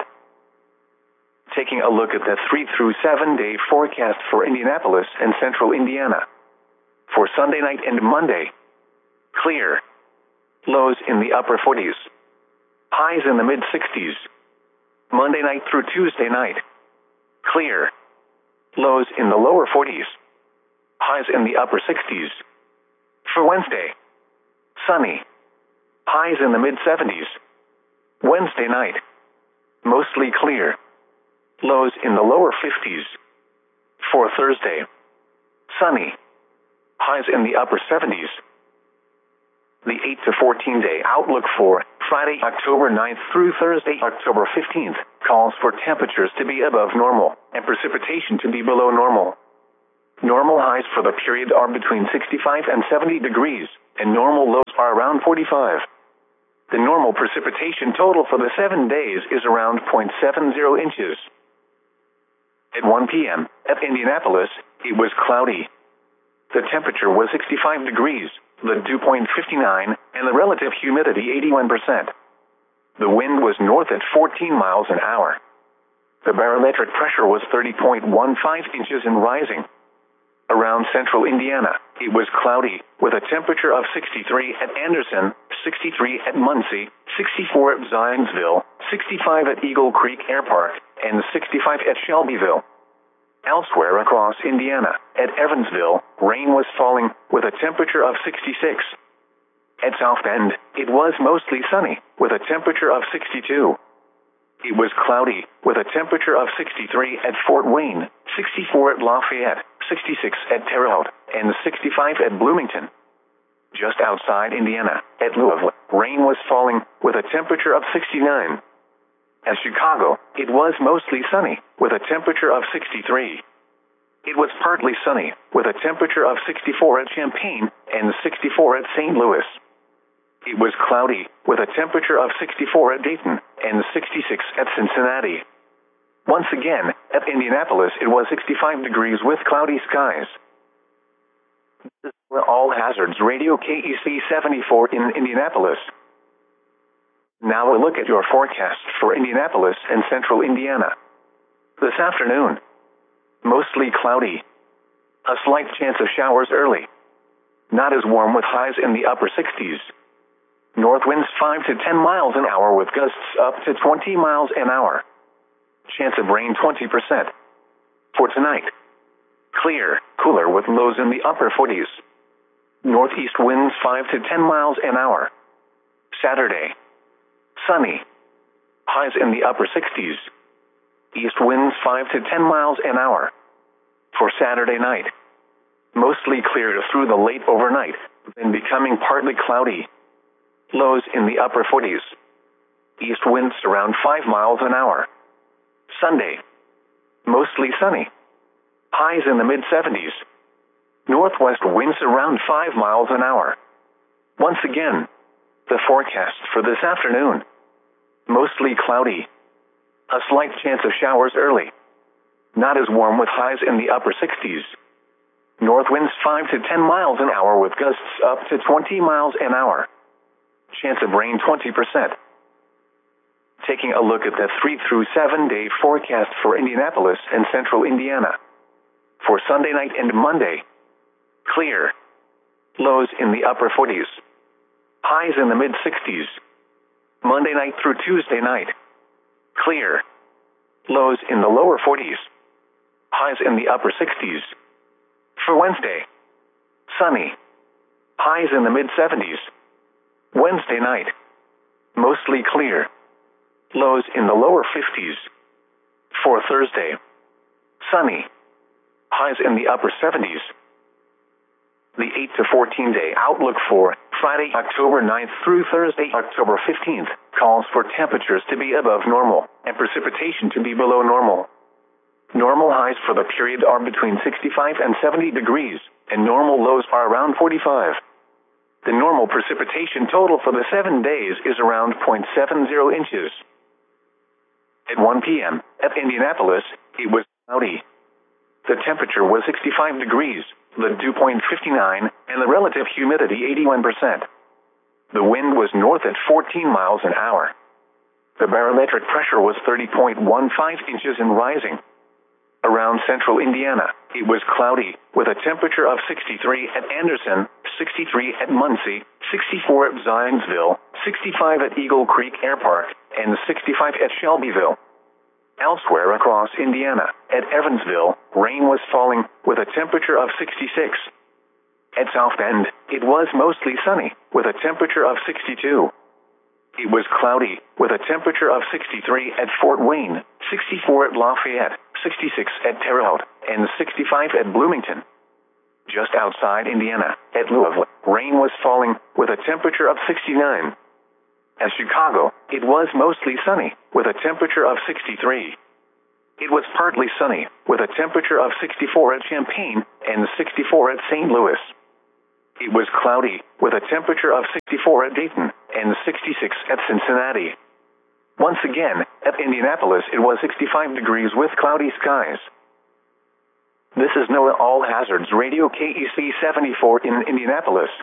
Taking a look at the three through seven day forecast for Indianapolis and central Indiana. For Sunday night and Monday, clear. Lows in the upper forties. Highs in the mid sixties. Monday night through Tuesday night, clear. Lows in the lower forties. Highs in the upper sixties. For Wednesday, sunny. Highs in the mid seventies. Wednesday night, mostly clear. Lows in the lower fifties. For Thursday, sunny. Highs in the upper seventies. The eight to fourteen day outlook for Friday, October ninth through Thursday, October fifteenth, calls for temperatures to be above normal and precipitation to be below normal. Normal highs for the period are between sixty-five and seventy degrees, and normal lows are around forty-five. The normal precipitation total for the seven days is around zero point seven zero inches. At one p m at Indianapolis, it was cloudy. The temperature was sixty-five degrees, the dew point fifty-nine, and the relative humidity eighty-one percent. The wind was north at fourteen miles an hour. The barometric pressure was thirty point one five inches and rising. Around central Indiana, it was cloudy, with a temperature of sixty-three at Anderson, sixty-three at Muncie, sixty-four at Zionsville, sixty-five at Eagle Creek Air Park, and sixty-five at Shelbyville. Elsewhere across Indiana, at Evansville, rain was falling, with a temperature of sixty-six. At South Bend, it was mostly sunny, with a temperature of sixty-two. It was cloudy, with a temperature of sixty-three at Fort Wayne, sixty-four at Lafayette, sixty-six at Terre Haute, and sixty-five at Bloomington. Just outside Indiana, at Louisville, rain was falling, with a temperature of sixty-nine. At Chicago, it was mostly sunny, with a temperature of sixty-three. It was partly sunny, with a temperature of sixty-four at Champaign and sixty-four at Saint Louis. It was cloudy, with a temperature of sixty-four at Dayton and sixty-six at Cincinnati. Once again, at Indianapolis, it was sixty-five degrees with cloudy skies. This is All Hazards Radio K E C seventy-four in Indianapolis. Now a look at your forecast for Indianapolis and central Indiana. This afternoon, mostly cloudy. A slight chance of showers early. Not as warm with highs in the upper sixties. North winds five to ten miles an hour with gusts up to twenty miles an hour. Chance of rain twenty percent. For tonight, clear, cooler with lows in the upper forties. Northeast winds five to ten miles an hour. Saturday, sunny. Highs in the upper sixties. East winds five to ten miles an hour. For Saturday night, mostly clear through the late overnight, then becoming partly cloudy. Lows in the upper forties. East winds around five miles an hour. Sunday, mostly sunny. Highs in the mid seventies. Northwest winds around five miles an hour. Once again, the forecast for this afternoon. Mostly cloudy. A slight chance of showers early. Not as warm with highs in the upper sixties. North winds five to ten miles an hour with gusts up to twenty miles an hour. Chance of rain twenty percent. Taking a look at the three through seven day forecast for Indianapolis and central Indiana. For Sunday night and Monday, clear. Lows in the upper forties. Highs in the mid sixties. Monday night through Tuesday night, clear. Lows in the lower forties. Highs in the upper sixties. For Wednesday, sunny. Highs in the mid seventies. Wednesday night, mostly clear. Lows in the lower fifties. For Thursday, sunny. Highs in the upper seventies. The eight to fourteen day outlook for Friday, October ninth through Thursday, October fifteenth, calls for temperatures to be above normal and precipitation to be below normal. Normal highs for the period are between sixty-five and seventy degrees, and normal lows are around forty-five. The normal precipitation total for the seven days is around zero point seven zero inches. At one p m at Indianapolis, it was cloudy. The temperature was sixty-five degrees, the dew point fifty-nine, and the relative humidity eighty-one percent. The wind was north at fourteen miles an hour. The barometric pressure was thirty point one five inches and rising. Around central Indiana, it was cloudy, with a temperature of sixty-three at Anderson, sixty-three at Muncie, sixty-four at Zionsville, sixty-five at Eagle Creek Air Park, and sixty-five at Shelbyville. Elsewhere across Indiana, at Evansville, rain was falling, with a temperature of sixty-six. At South Bend, it was mostly sunny, with a temperature of sixty-two. It was cloudy, with a temperature of sixty-three at Fort Wayne, sixty-four at Lafayette, sixty-six at Terre Haute, and sixty-five at Bloomington. Just outside Indiana, at Louisville, rain was falling, with a temperature of sixty-nine. At Chicago, it was mostly sunny, with a temperature of sixty-three. It was partly sunny, with a temperature of sixty-four at Champaign and sixty-four at Saint Louis. It was cloudy, with a temperature of sixty-four at Dayton and sixty-six at Cincinnati. Once again, at Indianapolis it was sixty-five degrees with cloudy skies. This is NOAA All Hazards Radio K E C seventy-four in Indianapolis.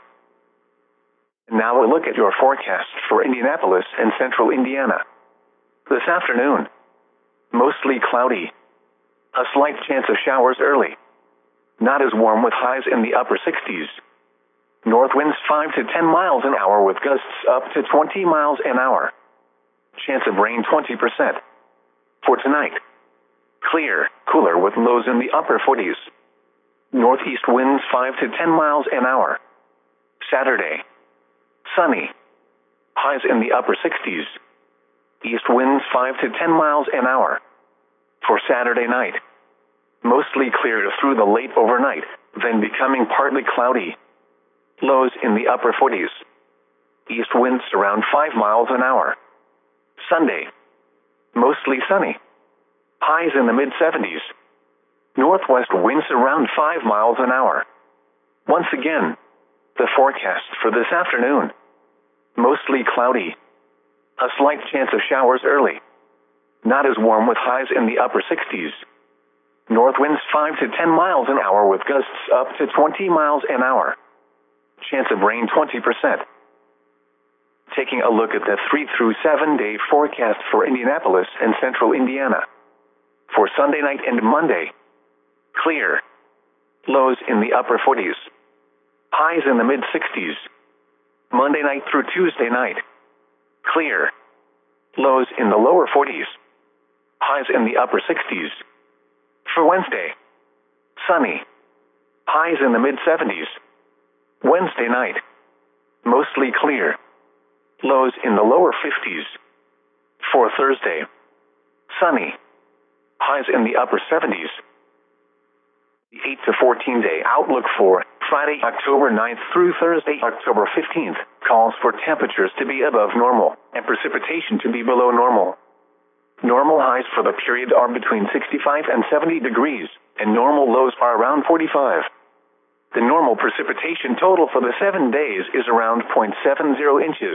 Now we'll look at your forecast for Indianapolis and central Indiana. This afternoon, mostly cloudy. A slight chance of showers early. Not as warm with highs in the upper sixties. North winds five to ten miles an hour with gusts up to twenty miles an hour. Chance of rain twenty percent. For tonight, clear, cooler with lows in the upper forties. Northeast winds five to ten miles an hour. Saturday, sunny. Highs in the upper sixties. East winds five to ten miles an hour. For Saturday night, mostly clear through the late overnight, then becoming partly cloudy. Lows in the upper forties. East winds around five miles an hour. Sunday, mostly sunny. Highs in the mid seventies. Northwest winds around five miles an hour. Once again, the forecast for this afternoon. Mostly cloudy. A slight chance of showers early. Not as warm with highs in the upper sixties. North winds five to ten miles an hour with gusts up to twenty miles an hour. Chance of rain twenty percent. Taking a look at the three through seven day forecast for Indianapolis and central Indiana. For Sunday night and Monday, clear. Lows in the upper forties. Highs in the mid sixties. Monday night through Tuesday night, clear. Lows in the lower forties. Highs in the upper sixties. For Wednesday, sunny. Highs in the mid seventies. Wednesday night, mostly clear. Lows in the lower fifties. For Thursday, sunny. Highs in the upper seventies. The eight to fourteen day outlook for Friday, October ninth through Thursday, October fifteenth, calls for temperatures to be above normal and precipitation to be below normal. Normal highs for the period are between sixty-five and seventy degrees, and normal lows are around forty-five. The normal precipitation total for the seven days is around zero point seven zero inches.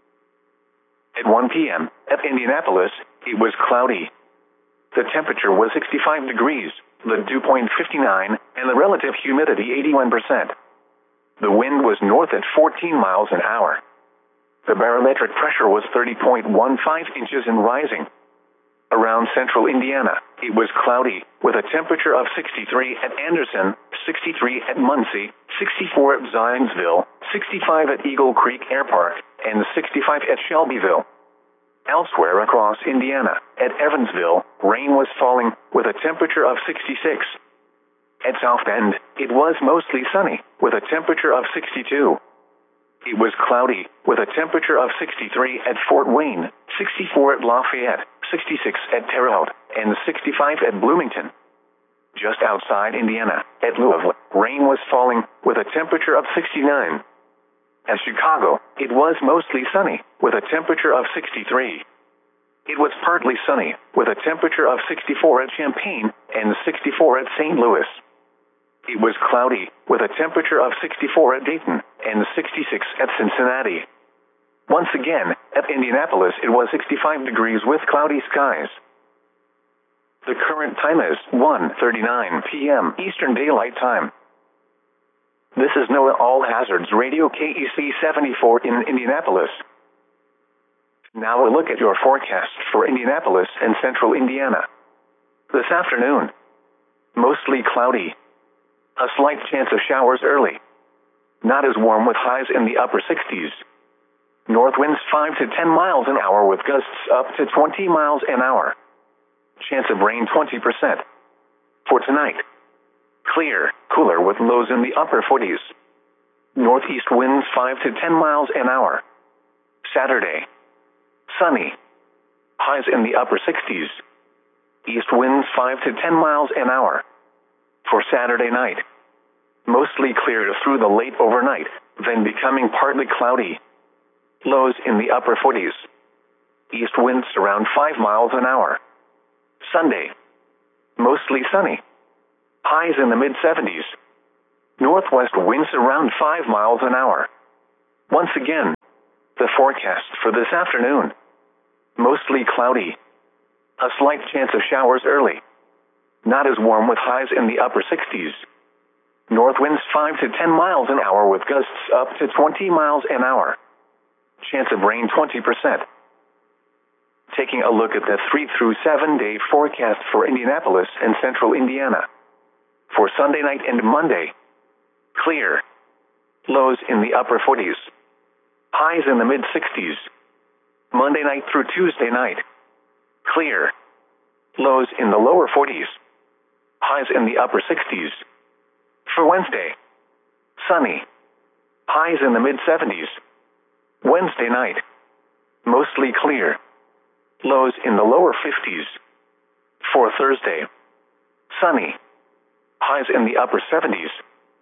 At one p m at Indianapolis, it was cloudy. The temperature was sixty-five degrees, the dew point fifty-nine, and the relative humidity eighty-one percent. The wind was north at fourteen miles an hour. The barometric pressure was thirty point one five inches and rising. Around central Indiana, it was cloudy, with a temperature of sixty-three at Anderson, sixty-three at Muncie, sixty-four at Zionsville, sixty-five at Eagle Creek Air Park, and sixty-five at Shelbyville. Elsewhere across Indiana, at Evansville, rain was falling, with a temperature of sixty-six. At South Bend, it was mostly sunny, with a temperature of sixty-two. It was cloudy, with a temperature of sixty-three at Fort Wayne, sixty-four at Lafayette, sixty-six at Terre Haute, and sixty-five at Bloomington. Just outside Indiana, at Louisville, rain was falling, with a temperature of sixty-nine. At Chicago, it was mostly sunny, with a temperature of sixty-three. It was partly sunny, with a temperature of sixty-four at Champaign and sixty-four at Saint Louis. It was cloudy, with a temperature of sixty-four at Dayton and sixty-six at Cincinnati. Once again, at Indianapolis it was sixty-five degrees with cloudy skies. The current time is one thirty-nine p m Eastern Daylight Time. This is NOAA All Hazards Radio K E C seventy-four in Indianapolis. Now a look at your forecast for Indianapolis and central Indiana. This afternoon, mostly cloudy. A slight chance of showers early. Not as warm with highs in the upper sixties. North winds five to ten miles an hour with gusts up to twenty miles an hour. Chance of rain twenty percent. For tonight, clear, cooler with lows in the upper forties. Northeast winds five to ten miles an hour. Saturday, sunny. Highs in the upper sixties. East winds five to ten miles an hour. For Saturday night, mostly clear through the late overnight, then becoming partly cloudy. lows in the upper forties. East winds around five miles an hour. Sunday, mostly sunny. Highs in the mid seventies. Northwest winds around five miles an hour. Once again, the forecast for this afternoon. Mostly cloudy. A slight chance of showers early. Not as warm with highs in the upper sixties. North winds five to ten miles an hour with gusts up to twenty miles an hour. Chance of rain twenty percent. Taking a look at the three through seven day forecast for Indianapolis and central Indiana. For Sunday night and Monday, clear. Lows in the upper forties. Highs in the mid sixties. Monday night through Tuesday night, clear. Lows in the lower forties. Highs in the upper sixties. For Wednesday, sunny. Highs in the mid seventies. Wednesday night, mostly clear. Lows in the lower fifties. For Thursday, sunny. Highs in the upper seventies.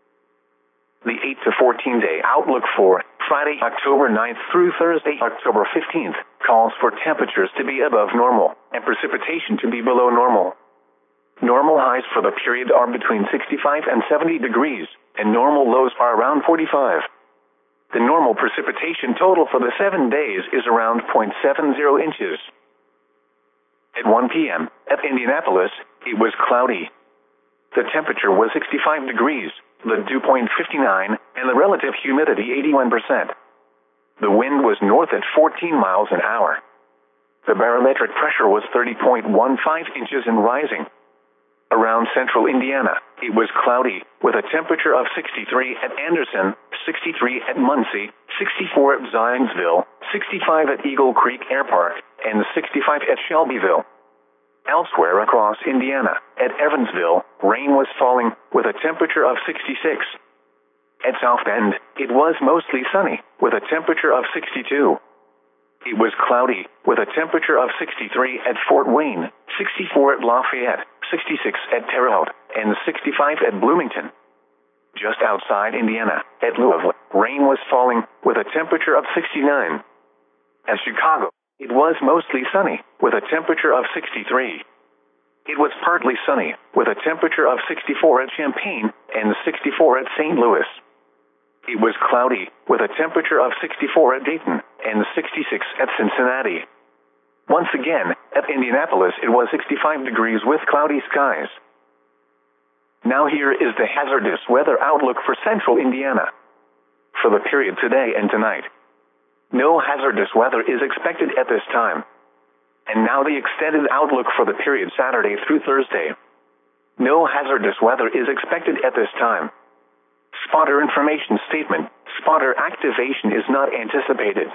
The eight to fourteen day outlook for Friday, October ninth through Thursday, October fifteenth, calls for temperatures to be above normal and precipitation to be below normal. Normal highs for the period are between sixty-five and seventy degrees, and normal lows are around forty-five. The normal precipitation total for the seven days is around zero point seven zero inches. At one p m at Indianapolis, it was cloudy. The temperature was sixty-five degrees, the dew point fifty-nine, and the relative humidity eighty-one percent. The wind was north at fourteen miles an hour. The barometric pressure was thirty point one five inches and rising. Around central Indiana, it was cloudy, with a temperature of sixty-three at Anderson, sixty-three at Muncie, sixty-four at Zionsville, sixty-five at Eagle Creek Air Park, and sixty-five at Shelbyville. Elsewhere across Indiana, at Evansville, rain was falling, with a temperature of sixty-six. At South Bend, it was mostly sunny, with a temperature of sixty-two. It was cloudy, with a temperature of sixty-three at Fort Wayne, sixty-four at Lafayette, sixty-six at Terre Haute, and sixty-five at Bloomington. Just outside Indiana, at Louisville, rain was falling, with a temperature of sixty-nine. At Chicago, it was mostly sunny, with a temperature of sixty-three. It was partly sunny, with a temperature of sixty-four at Champaign and sixty-four at Saint Louis. It was cloudy, with a temperature of sixty-four at Dayton and sixty-six at Cincinnati. Once again, at Indianapolis it was sixty-five degrees with cloudy skies. Now here is the hazardous weather outlook for central Indiana. For the period today and tonight, no hazardous weather is expected at this time. And now the extended outlook for the period Saturday through Thursday. No hazardous weather is expected at this time. Spotter information statement. Spotter activation is not anticipated.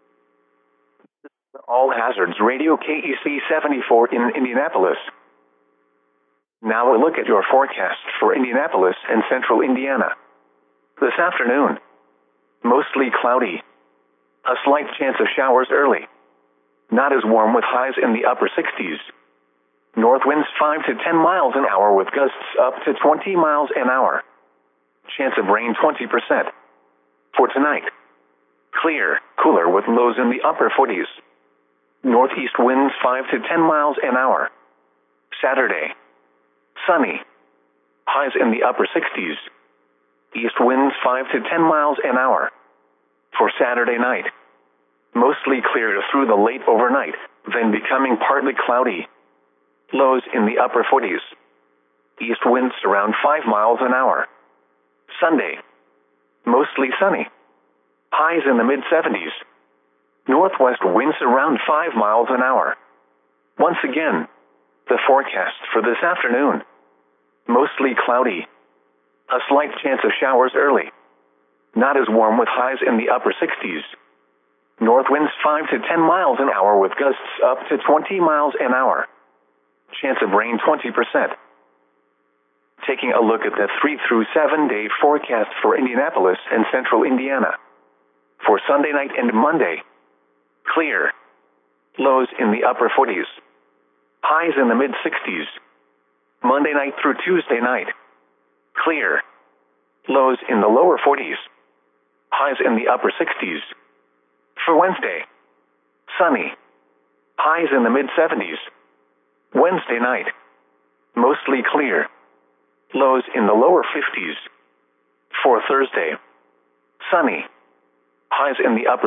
All hazards radio K E C seventy-four in Indianapolis. Now a look at your forecast for Indianapolis and central Indiana. This afternoon, mostly cloudy. A slight chance of showers early. Not as warm with highs in the upper sixties. North winds five to ten miles an hour with gusts up to twenty miles an hour. Chance of rain twenty percent. For tonight, clear, cooler with lows in the upper forties. Northeast winds five to ten miles an hour. Saturday, sunny. Highs in the upper sixties. East winds five to ten miles an hour. For Saturday night, mostly clear through the late overnight, then becoming partly cloudy. Lows in the upper forties. East winds around five miles an hour. Sunday, mostly sunny. Highs in the mid seventies. Northwest winds around five miles an hour. Once again, the forecast for this afternoon. Mostly cloudy. A slight chance of showers early. Not as warm with highs in the upper sixties. North winds five to ten miles an hour with gusts up to twenty miles an hour. Chance of rain twenty percent. Taking a look at the three through seven day forecast for Indianapolis and central Indiana. For Sunday night and Monday, clear. Lows in the upper forties. Highs in the mid sixties. Monday night through Tuesday night, clear. Lows in the lower forties. Highs in the upper sixties. For Wednesday, sunny. Highs in the mid seventies. Wednesday night, mostly clear. Lows in the lower fifties. For Thursday, sunny. Highs in the upper